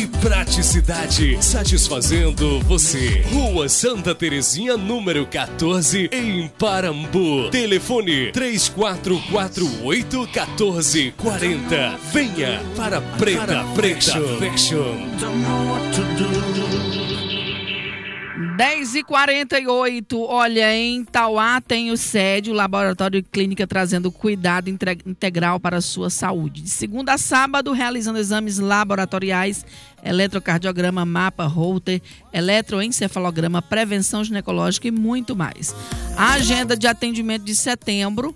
e praticidade, satisfazendo você. Rua Santa Terezinha, número 14, em Parambu. Telefone 3448-1440. Venha para Preta Fashion. 10h48, olha, em Tauá tem o SED, o Laboratório de Clínica, trazendo cuidado integral para a sua saúde. De segunda a sábado, realizando exames laboratoriais, eletrocardiograma, mapa, Holter, eletroencefalograma, prevenção ginecológica e muito mais. A agenda de atendimento de setembro,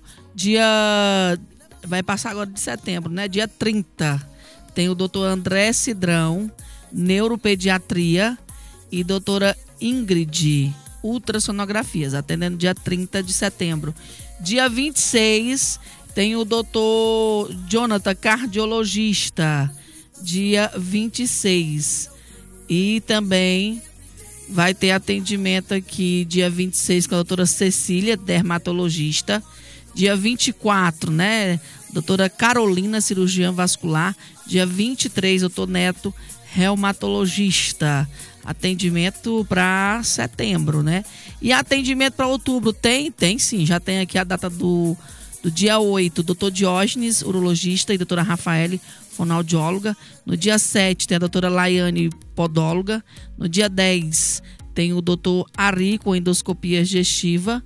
vai passar agora de setembro, né? Dia 30, tem o doutor André Cidrão, neuropediatria, e doutora Ingrid, ultrassonografias, atendendo dia 30 de setembro. Dia 26, tem o doutor Jonathan, cardiologista, dia 26. E também vai ter atendimento aqui dia 26 com a doutora Cecília, dermatologista. Dia 24, né? Doutora Carolina, cirurgiã vascular. Dia 23, doutor Neto, reumatologista. Atendimento para setembro, né? E atendimento para outubro tem sim, já tem aqui a data do dia 8, doutor Diógenes, urologista, e doutora Rafaele, fonoaudióloga. No dia 7 tem a doutora Laiane, podóloga. No dia 10 tem o doutor Ari, com endoscopia digestiva.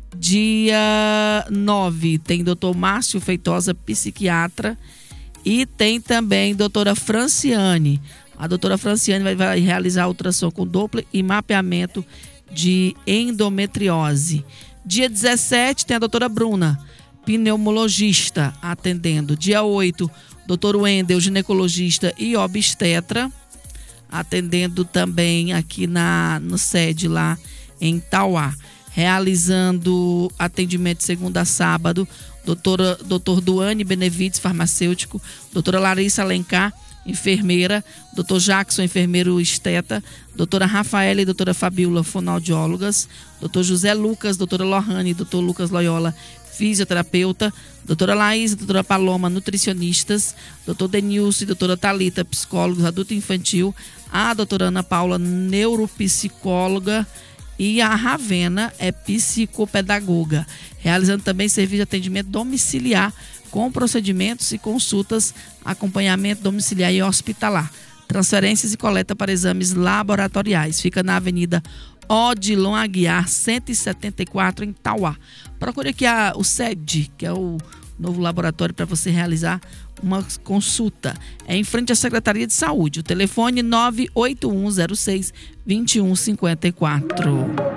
Dia 9 tem doutor Márcio Feitosa, psiquiatra. E tem também doutora Franciane. A doutora Franciane vai realizar ultrassom com Doppler e mapeamento de endometriose. Dia 17 tem a doutora Bruna, pneumologista, atendendo. Dia 8, doutor Wendel, ginecologista e obstetra, atendendo também aqui no SED lá em Tauá. Realizando atendimento de segunda a sábado, doutor Duane Benevides, farmacêutico, doutora Larissa Alencar, enfermeira, doutor Jackson, enfermeiro esteta, doutora Rafaela e doutora Fabiola, fonoaudiólogas, doutor José Lucas, doutora Lohane, doutor Lucas Loyola, fisioterapeuta, doutora Laís e doutora Paloma, nutricionistas, doutor Denilson e doutora Thalita, psicólogos adulto e infantil, a doutora Ana Paula, neuropsicóloga, e a Ravena é psicopedagoga, realizando também serviço de atendimento domiciliar com procedimentos e consultas, acompanhamento domiciliar e hospitalar, transferências e coleta para exames laboratoriais. Fica na Avenida Odilon Aguiar, 174, em Tauá. Procure aqui o SED, que é o novo laboratório para você realizar uma consulta. É em frente à Secretaria de Saúde. O telefone 98106-2154.